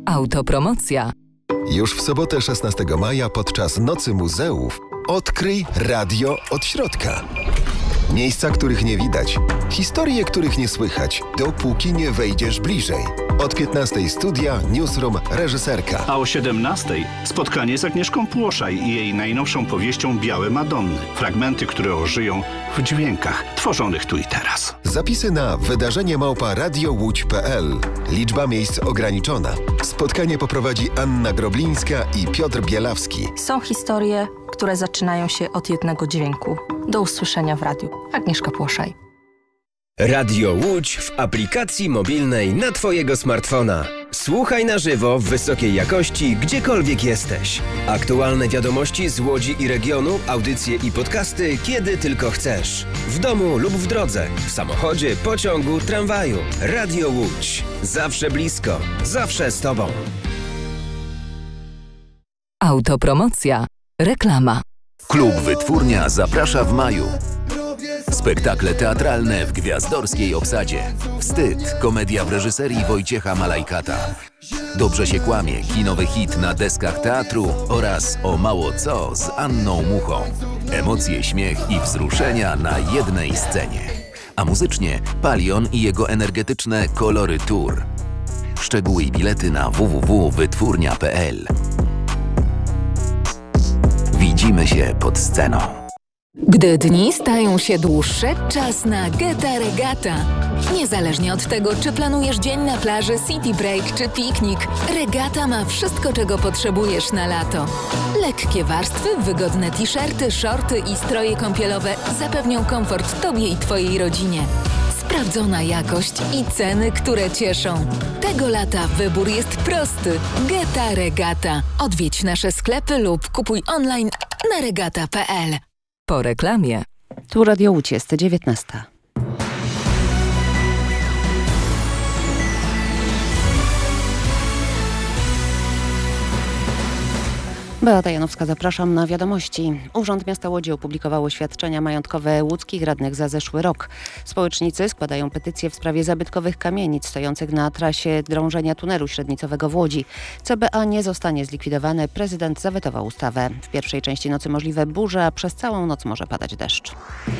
Autopromocja. Już w sobotę 16 maja podczas Nocy Muzeów odkryj radio od środka. Miejsca, których nie widać, historie, których nie słychać, dopóki nie wejdziesz bliżej. Od 15 studia, newsroom, reżyserka. A o 17 spotkanie z Agnieszką Płoszaj i jej najnowszą powieścią Białe Madonny. Fragmenty, które ożyją w dźwiękach tworzonych tu i teraz. Zapisy na wydarzenie@radiołódź.pl. Liczba miejsc ograniczona. Spotkanie poprowadzi Anna Groblińska i Piotr Bielawski. Są historie, które zaczynają się od jednego dźwięku. Do usłyszenia w radiu. Agnieszka Płoszaj. Radio Łódź w aplikacji mobilnej na Twojego smartfona. Słuchaj na żywo w wysokiej jakości, gdziekolwiek jesteś. Aktualne wiadomości z Łodzi i regionu, audycje i podcasty, kiedy tylko chcesz. W domu lub w drodze, w samochodzie, pociągu, tramwaju. Radio Łódź. Zawsze blisko, zawsze z Tobą. Autopromocja. Reklama. Klub Wytwórnia zaprasza w maju. Spektakle teatralne w gwiazdorskiej obsadzie. Wstyd, komedia w reżyserii Wojciecha Malajkata. Dobrze się kłamie, kinowy hit na deskach teatru oraz O mało co z Anną Muchą. Emocje, śmiech i wzruszenia na jednej scenie. A muzycznie Palion i jego energetyczne Kolory Tour. Szczegóły i bilety na www.wytwórnia.pl. Widzimy się pod sceną. Gdy dni stają się dłuższe, czas na Geta Regata. Niezależnie od tego, czy planujesz dzień na plaży, city break czy piknik, Regata ma wszystko, czego potrzebujesz na lato. Lekkie warstwy, wygodne t-shirty, shorty i stroje kąpielowe zapewnią komfort Tobie i Twojej rodzinie. Sprawdzona jakość i ceny, które cieszą. Tego lata wybór jest prosty. Geta Regata. Odwiedź nasze sklepy lub kupuj online na regata.pl. Po reklamie. Tu Radio Łódź jest 19. Beata Janowska, zapraszam na wiadomości. Urząd Miasta Łodzi opublikował oświadczenia majątkowe łódzkich radnych za zeszły rok. Społecznicy składają petycję w sprawie zabytkowych kamienic stojących na trasie drążenia tunelu średnicowego w Łodzi. CBA nie zostanie zlikwidowane. Prezydent zawetował ustawę. W pierwszej części nocy możliwe burze, a przez całą noc może padać deszcz.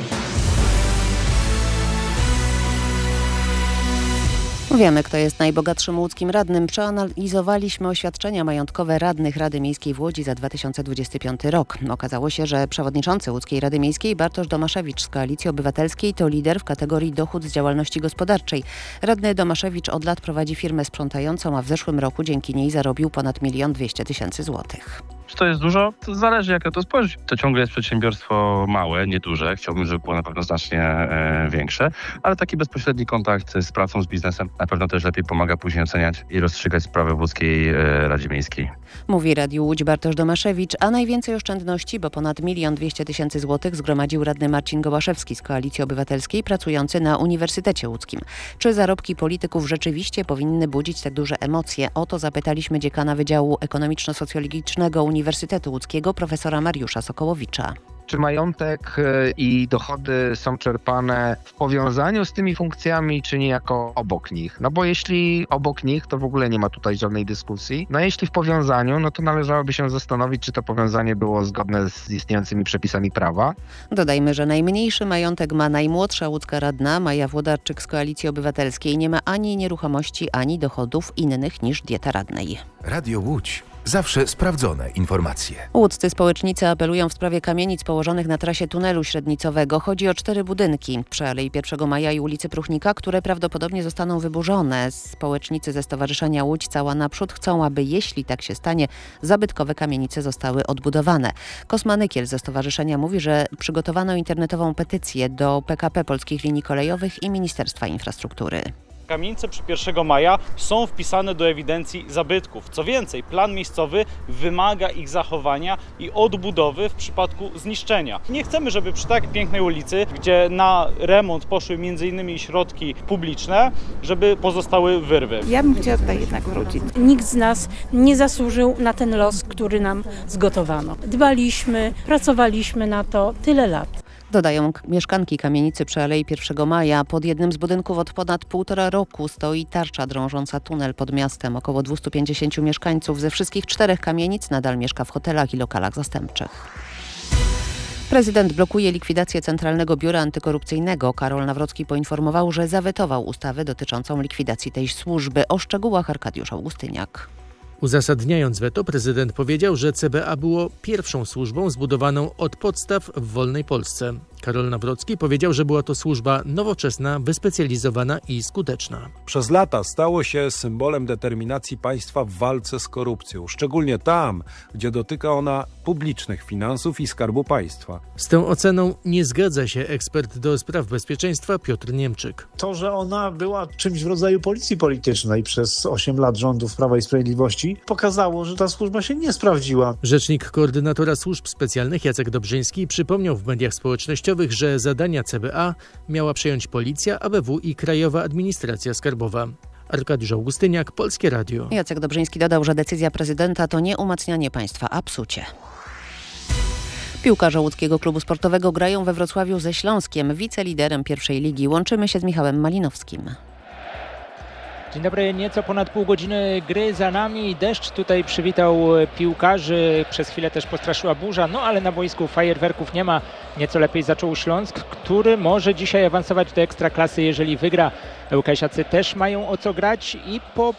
Wiemy, kto jest najbogatszym łódzkim radnym. Przeanalizowaliśmy oświadczenia majątkowe radnych Rady Miejskiej w Łodzi za 2025 rok. Okazało się, że przewodniczący Łódzkiej Rady Miejskiej Bartosz Domaszewicz z Koalicji Obywatelskiej to lider w kategorii dochód z działalności gospodarczej. Radny Domaszewicz od lat prowadzi firmę sprzątającą, a w zeszłym roku dzięki niej zarobił ponad 1 200 000 złotych. Czy to jest dużo? To zależy, jak to spojrzeć. To ciągle jest przedsiębiorstwo małe, nieduże. Chciałbym, żeby było na pewno znacznie większe, ale taki bezpośredni kontakt z pracą, z biznesem na pewno też lepiej pomaga później oceniać i rozstrzygać sprawy w Łódzkiej Radzie Miejskiej. Mówi Radiu Łódź Bartosz Domaszewicz, a najwięcej oszczędności, bo ponad 1 200 000 złotych zgromadził radny Marcin Gołaszewski z Koalicji Obywatelskiej, pracujący na Uniwersytecie Łódzkim. Czy zarobki polityków rzeczywiście powinny budzić tak duże emocje? O to zapytaliśmy dziekana Wydziału Ekonomiczno-Socjologicznego Uniwersytetu Łódzkiego, profesora Mariusza Sokołowicza. Czy majątek i dochody są czerpane w powiązaniu z tymi funkcjami, czy niejako obok nich? No bo jeśli obok nich, to w ogóle nie ma tutaj żadnej dyskusji. No a jeśli w powiązaniu, no to należałoby się zastanowić, czy to powiązanie było zgodne z istniejącymi przepisami prawa. Dodajmy, że najmniejszy majątek ma najmłodsza łódzka radna Maja Włodarczyk z Koalicji Obywatelskiej. Nie ma ani nieruchomości, ani dochodów innych niż dieta radnej. Radio Łódź. Zawsze sprawdzone informacje. Łódzcy społecznicy apelują w sprawie kamienic położonych na trasie tunelu średnicowego. Chodzi o 4 budynki przy Alei 1 Maja i ulicy Pruchnika, które prawdopodobnie zostaną wyburzone. Społecznicy ze Stowarzyszenia Łódź Cała Naprzód chcą, aby jeśli tak się stanie, zabytkowe kamienice zostały odbudowane. Kosma Nykiel ze stowarzyszenia mówi, że przygotowano internetową petycję do PKP Polskich Linii Kolejowych i Ministerstwa Infrastruktury. Kamienice przy 1 maja są wpisane do ewidencji zabytków. Co więcej, plan miejscowy wymaga ich zachowania i odbudowy w przypadku zniszczenia. Nie chcemy, żeby przy tak pięknej ulicy, gdzie na remont poszły m.in. środki publiczne, żeby pozostały wyrwy. Ja bym chciała tutaj jednak wrócić. Nikt z nas nie zasłużył na ten los, który nam zgotowano. Dbaliśmy, pracowaliśmy na to tyle lat. Dodają mieszkanki kamienicy przy Alei 1 Maja. Pod jednym z budynków od ponad 1,5 roku stoi tarcza drążąca tunel pod miastem. Około 250 mieszkańców ze wszystkich 4 kamienic nadal mieszka w hotelach i lokalach zastępczych. Prezydent blokuje likwidację Centralnego Biura Antykorupcyjnego. Karol Nawrocki poinformował, że zawetował ustawę dotyczącą likwidacji tej służby. O szczegółach Arkadiusz Augustyniak. Uzasadniając weto, prezydent powiedział, że CBA było pierwszą służbą zbudowaną od podstaw w wolnej Polsce. Karol Nawrocki powiedział, że była to służba nowoczesna, wyspecjalizowana i skuteczna. Przez lata stało się symbolem determinacji państwa w walce z korupcją, szczególnie tam, gdzie dotyka ona publicznych finansów i Skarbu Państwa. Z tą oceną nie zgadza się ekspert do spraw bezpieczeństwa Piotr Niemczyk. To, że ona była czymś w rodzaju policji politycznej przez 8 lat rządów Prawa i Sprawiedliwości, pokazało, że ta służba się nie sprawdziła. Rzecznik koordynatora służb specjalnych Jacek Dobrzyński przypomniał w mediach społecznościowych, że zadania CBA miała przejąć Policja, ABW i Krajowa Administracja Skarbowa. Arkadiusz Augustyniak, Polskie Radio. Jacek Dobrzyński dodał, że decyzja prezydenta to nie umacnianie państwa, a psucie. Piłkarze łódzkiego klubu sportowego grają we Wrocławiu ze Śląskiem, wiceliderem pierwszej ligi. Łączymy się z Michałem Malinowskim. Dzień dobry, nieco ponad pół godziny gry za nami. Deszcz tutaj przywitał piłkarzy, przez chwilę też postraszyła burza, no ale na boisku fajerwerków nie ma. Nieco lepiej zaczął Śląsk, który może dzisiaj awansować do Ekstraklasy, jeżeli wygra. ŁKS-iacy też mają o co grać i po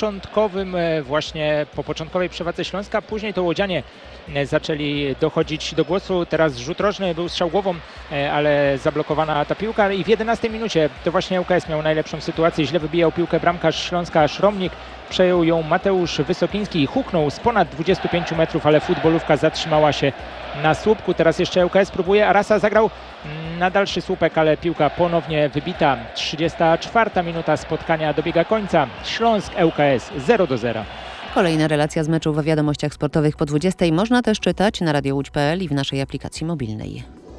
początkowej przewadze Śląska, później to łodzianie zaczęli dochodzić do głosu. Teraz rzut rożny, był strzał głową, ale zablokowana ta piłka i w 11 minucie to właśnie ŁKS miał najlepszą sytuację. Źle wybijał piłkę bramkarz Śląska Szromnik, przejął ją Mateusz Wysokiński i huknął z ponad 25 metrów, ale futbolówka zatrzymała się na słupku. Teraz jeszcze ŁKS próbuje, Arasa zagrał na dalszy słupek, ale piłka ponownie wybita. 34 minuta spotkania dobiega końca. Śląsk ŁKS 0-0. Kolejna relacja z meczu w Wiadomościach Sportowych po 20:00 można też czytać na radiołódź.pl i w naszej aplikacji mobilnej.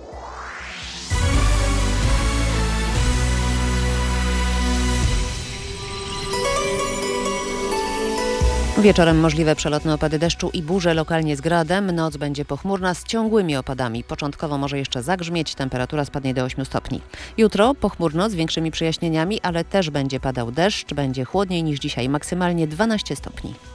Wieczorem możliwe przelotne opady deszczu i burze, lokalnie z gradem. Noc będzie pochmurna z ciągłymi opadami. Początkowo może jeszcze zagrzmieć, temperatura spadnie do 8 stopni. Jutro pochmurno z większymi przejaśnieniami, ale też będzie padał deszcz. Będzie chłodniej niż dzisiaj, maksymalnie 12 stopni.